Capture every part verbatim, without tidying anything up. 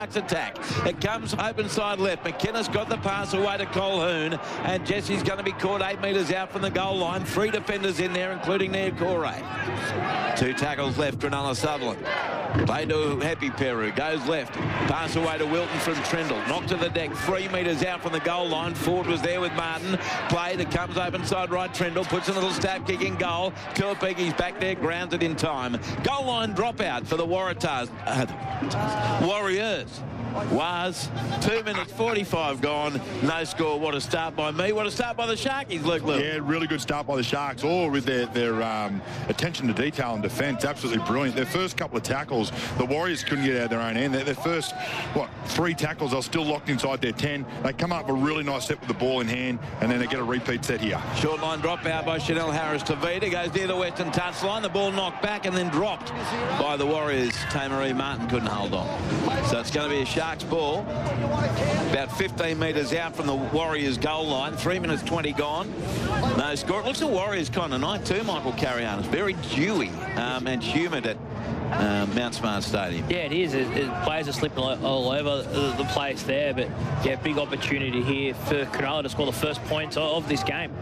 attack. It comes open side left. McInnes got the pass away to Colquhoun, and Jesse's going to be caught eight metres out from the goal line. Three defenders in there, including Niokore. Two tackles left, Cronulla Sutherland. Play to Happy Peru, goes left. Pass away to Wilton from Trindle. Knocked to the deck, three metres out from the goal line. Ford was there with Martin. Played, it comes open side right. Trindle puts a little stab kick in goal. Tuapegi's back there, grounded in time. Goal line dropout for the Waratahs. Uh, Warriors. Was two minutes forty-five gone. No score. What a start by me. What a start by the Sharkies, Luke Lewis. Yeah, really good start by the Sharks, all with their, their um, attention to detail and defence. Absolutely brilliant. Their first couple of tackles, the Warriors couldn't get out of their own end. Their, their first, what, three tackles, they're still locked inside their ten. They come up a really nice set with the ball in hand, and then they get a repeat set here. Short line drop out by Chanel Harris-Tavita. Goes near the western touchline. The ball knocked back and then dropped by the Warriors. Tamaree Martin couldn't hold on. So it's going to be a Sharks ball. About fifteen metres out from the Warriors goal line. Three minutes twenty gone. No score. It looks a Warriors kind of night too, Michael Carrianos. Very dewy um, and humid at uh, Mount Smart Stadium. Yeah, it is. It, it, players are slipping all, all over the, the place there. But, yeah, big opportunity here for Cronulla to score the first points of, of this game.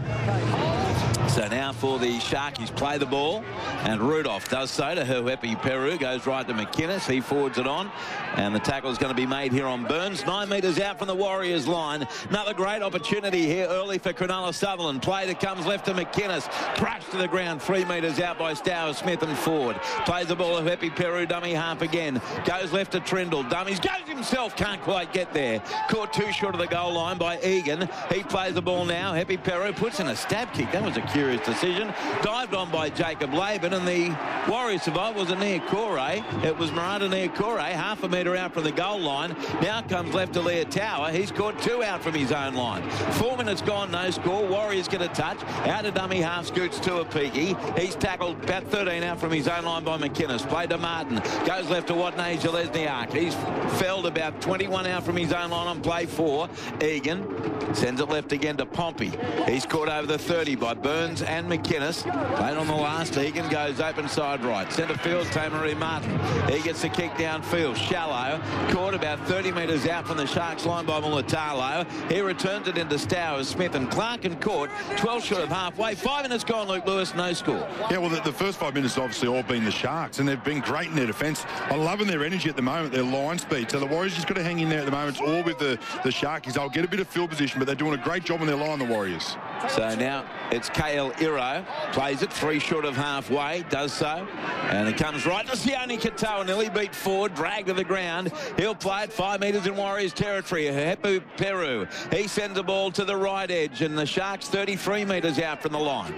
So now for the Sharkies, play the ball, and Rudolph does so to Huepi Peru, goes right to McInnes, he forwards it on, and the tackle is going to be made here on Burns, nine metres out from the Warriors line. Another great opportunity here early for Cronulla Sutherland. Play that comes left to McInnes, crushed to the ground, three metres out by Stower, Smith and Ford. Plays the ball to Huepi Peru, dummy half again, goes left to Trindle, dummies, goes himself, can't quite get there. Caught too short of the goal line by Egan. He plays the ball now, Huepi Peru puts in a stab kick, that was a curious decision. Dived on by Jacob Laban, and the Warriors survivor was a Niokore. It was Marata Niokore, half a metre out from the goal line. Now comes left to Leah Tower. He's caught two out from his own line. Four minutes gone, no score. Warriors get a touch. Out of dummy half scoots Tuapegi. He's tackled about thirteen out from his own line by McInnes. Play to Martin. Goes left to Watney Zalesniak. He's felled about twenty-one out from his own line on play four. Egan sends it left again to Pompey. He's caught over the thirty by Burns and McInnes. Played on the last. Egan goes open side right. Centre field, Tamaree Martin. He gets the kick downfield. Shallow. Caught about thirty metres out from the Sharks line by Mulatalo. He returns it into Stowers, Smith and Clark, and caught twelve short of halfway. Five minutes gone, Luke Lewis, no score. Yeah, well, the, the first five minutes obviously all been the Sharks, and they've been great in their defence. I'm loving their energy at the moment, their line speed. So the Warriors just got to hang in there at the moment. It's all with the, the Sharkies. They'll get a bit of field position, but they're doing a great job on their line, the Warriors. So now it's K L Iro. Plays it three short of halfway. Does so. And it comes right to Sione Katoa. Nearly beat Ford. Dragged to the ground. He'll play it five metres in Warriors territory. Huepi Peru. He sends the ball to the right edge. And the Sharks thirty-three metres out from the line.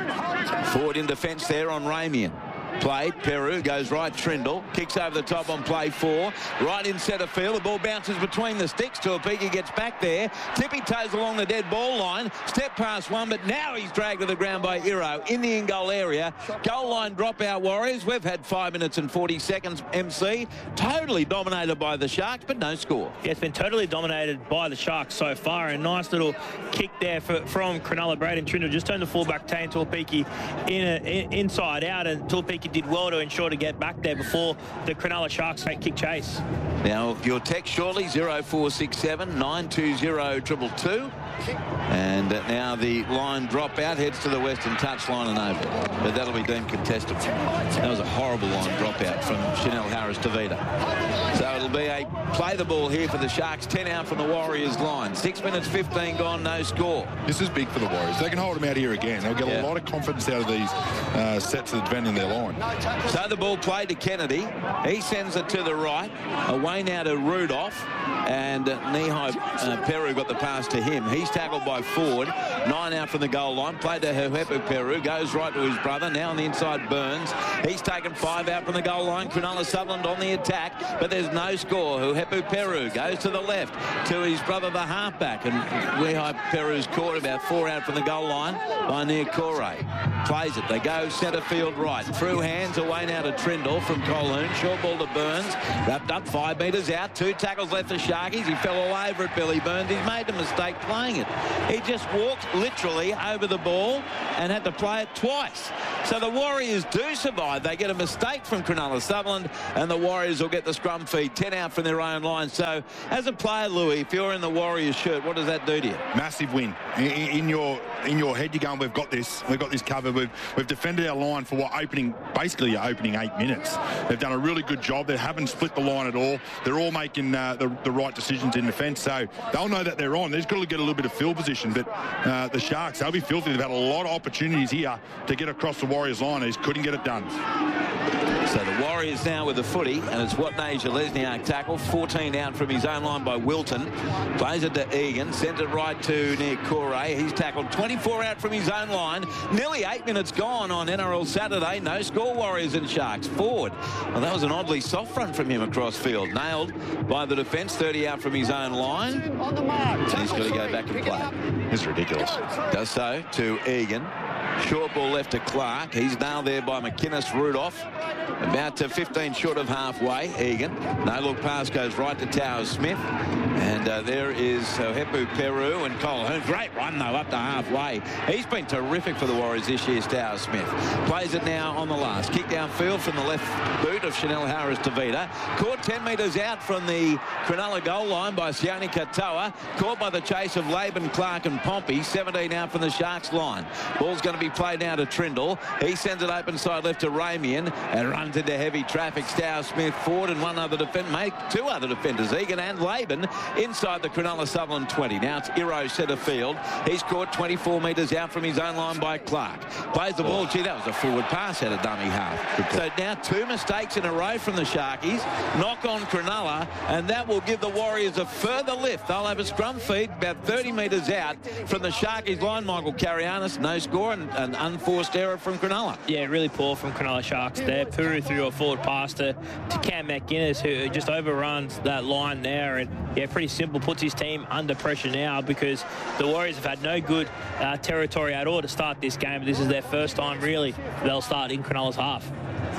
Ford in defence there on Ramian. Played. Peru goes right. Trindle kicks over the top on play four. Right in centre field. The ball bounces between the sticks. Tuapegi gets back there. Tippy toes along the dead ball line. Step past one, but now he's dragged to the ground by Iro in the in-goal area. Goal line dropout Warriors. We've had five minutes and forty seconds, M C. Totally dominated by the Sharks, but no score. Yeah, it's been totally dominated by the Sharks so far. A nice little kick there for, from Cronulla. Braden Trindle just turned the fullback Tane Tuapegi in, a, in inside out, and Tuapegi did well to ensure to get back there before the Cronulla Sharks take kick chase. Now your text shortly zero four six seven nine two zero two two two, and now the line drop out heads to the western touchline and over, but that'll be deemed contested. That was a horrible line drop out from Chanel Harris-Tavita. So it'll be a play the ball here for the Sharks. Ten out from the Warriors line. Six minutes fifteen gone, no score. This is big for the Warriors. They can hold them out here again. They'll get yeah. a lot of confidence out of these uh, sets of defending their line. So the ball played to Kennedy. He sends it to the right. Away now to Rudolph. And uh, Nihai uh, Peru got the pass to him. He's tackled by Ford. Nine out from the goal line. Played to Huepi Peru. Goes right to his brother. Now on the inside, Burns. He's taken five out from the goal line. Cronulla Sutherland on the attack. But there's no score. Huepi Peru goes to the left to his brother, the halfback. And Nihai Peru's caught about four out from the goal line by Niokore. Plays it. They go centre field right. Through hands away now to Trindle from Colquhoun. Short ball to Burns. Wrapped up five metres out. Two tackles left for Sharkies. He fell all over it, Billy Burns. He's made a mistake playing defending it. He just walked literally over the ball and had to play it twice. So the Warriors do survive. They get a mistake from Cronulla Sutherland, and the Warriors will get the scrum feed, ten out from their own line. So as a player, Louis, if you're in the Warriors shirt, what does that do to you? Massive win. In, in your in your head, you're going, we've got this. We've got this covered. We've, we've defended our line for what, opening, basically your opening eight minutes. They've done a really good job. They haven't split the line at all. They're all making uh, the, the right decisions in defence. So they'll know that they're on. They've got to get a little bit of field position. But uh, the Sharks, they'll be filthy. They've had a lot of opportunities here to get across the Warriors line. They just couldn't get it done. So the Warriors now with the footy, and it's Watnasia Lesniak tackle, fourteen out from his own line by Wilton. Plays it to Egan, sends it right to near Corey. He's tackled twenty-four out from his own line. Nearly eight minutes gone on N R L Saturday. No score, Warriors and Sharks. Forward. Well, that was an oddly soft front from him across field. Nailed by the defence, thirty out from his own line. And he's got to go back and play. It's ridiculous. Does so to Egan. Short ball left to Clark. He's nailed there by McInnes. Rudolph about to fifteen short of halfway. Egan. No look pass goes right to Towers Smith. And uh, there is Hepu Peru and Colhoun. Great run, though, up to halfway. He's been terrific for the Warriors this year, Towers Smith. Plays it now on the last. Kick downfield from the left boot of Chanel Harris-Tavita. Caught ten metres out from the Cronulla goal line by Sione Katoa. Caught by the chase of Laban, Clark and Pompey. seventeen out from the Sharks line. Ball's going to be played now to Trindle. He sends it open side left to Ramian and runs into heavy traffic. Stow Smith forward and one other defender, make two other defenders, Egan and Laban, inside the Cronulla Sutherland twenty. Now it's Iro centre field. He's caught twenty-four metres out from his own line by Clark. Plays the ball. Gee, that was a forward pass at a dummy half. So now two mistakes in a row from the Sharkies. Knock on Cronulla, and that will give the Warriors a further lift. They'll have a scrum feed about thirty metres out from the Sharkies line. Michael Carianis, no score and an unforced error from Cronulla. Yeah, really poor from Cronulla Sharks there. Puru threw a forward pass to, to Cam McInnes, who just overruns that line there. And yeah, pretty simple, puts his team under pressure now because the Warriors have had no good uh, territory at all to start this game. This is their first time, really, they'll start in Cronulla's half.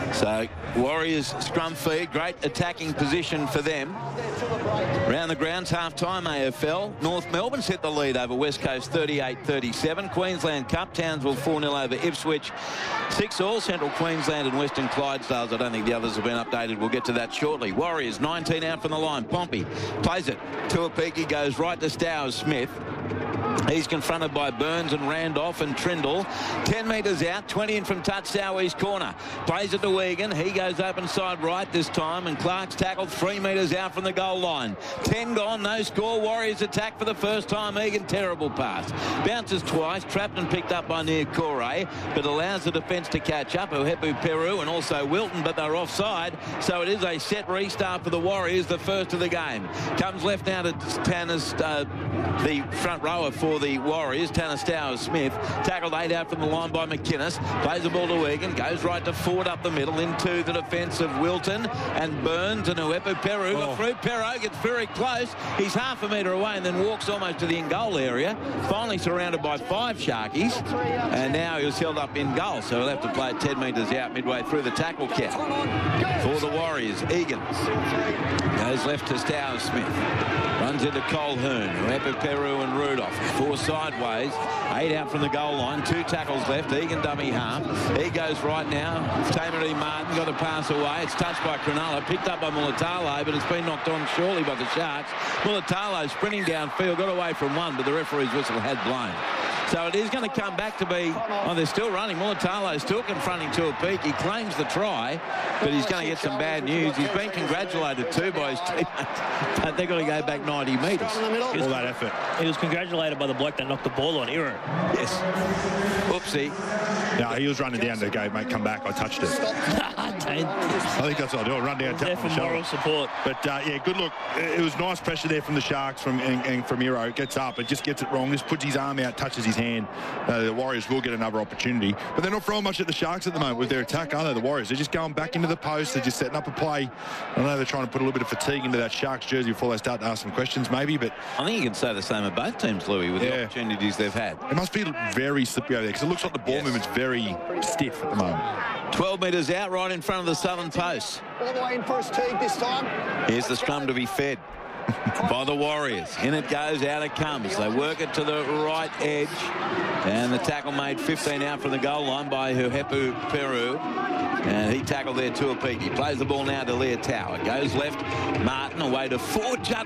So Warriors scrum feed, great attacking position for them. Around the grounds, half-time A F L. North Melbourne's hit the lead over West Coast thirty-eight thirty-seven. Queensland Cup, Townsville four nil over Ipswich. six all, Central Queensland and Western Clydesdales. I don't think the others have been updated. We'll get to that shortly. Warriors nineteen out from the line. Pompey plays it. Tuapiki goes right to Stowers Smith. He's confronted by Burns and Randolph and Trindle. ten metres out, twenty in from touch, South East corner. Plays it to Egan. He goes open side right this time, and Clark's tackled three metres out from the goal line. ten gone, no score. Warriors attack for the first time. Egan, terrible pass. Bounces twice, trapped and picked up by Near Corey, but allows the defence to catch up. Uhepu Peru and also Wilton, but they're offside. So it is a set restart for the Warriors, the first of the game. Comes left now to Tanner's, uh, the front rower for the Warriors, Tanner Stowers Smith. Tackled eight out from the line by McInnes. Plays the ball to Egan. Goes right to Ford up the middle into the defence of Wilton and Burns and Uepa Peru. Oh. Got through. Peru gets very close. He's half a metre away and then walks almost to the in-goal area. Finally surrounded by five Sharkies. And now he was held up in goal. So he'll have to play it ten metres out midway through the tackle count. For the Warriors, Egan goes left to Stowers Smith. Runs into Colhoun, Uepa Peru and Rudolph. Four sideways, eight out from the goal line, two tackles left. Egan dummy half. He goes right now. Tamari Martin got a pass away. It's touched by Cronulla, picked up by Mulatalo, but it's been knocked on surely by the Sharks. Mulatalo sprinting downfield, got away from one, but the referee's whistle had blown. So it is going to come back to be, oh, they're still running. Mulatalo still confronting Tuapiki. He claims the try, but he's going to get some bad news. He's been congratulated too by his teammates, but they've got to go back ninety metres. All that effort. He was congratulated by the bloke that knocked the ball on Iro. Yes. Oopsie. No, he was running down to go, mate, come back. I touched it. I think that's what I'll do. I'll run down, tap there on for the shoulder. moral support. But, uh, yeah, good look. It was nice pressure there from the Sharks from and, and from Iro. Gets up, but just gets it wrong. Just puts his arm out, touches his hand. Uh, the Warriors will get another opportunity. But they're not throwing much at the Sharks at the moment with their attack, are they, the Warriors? They're just going back into the post. They're just setting up a play. I know they're trying to put a little bit of fatigue into that Sharks jersey before they start to ask some questions, maybe. But I think you can say the same of both teams, Louis, with Yeah. the opportunities they've had. it must be very slippery over there because it looks like the ball Yes. movement's very stiff at the moment. twelve metres out, right in front of the southern post. All the way in for his tee this time. Here's the scrum to be fed. by the Warriors. In it goes, out it comes. They work it to the right edge. And the tackle made fifteen out from the goal line by Huhepu Peru. And he tackled there Tuapiki. Plays the ball now to Leotau. It goes left. Martin away to Ford.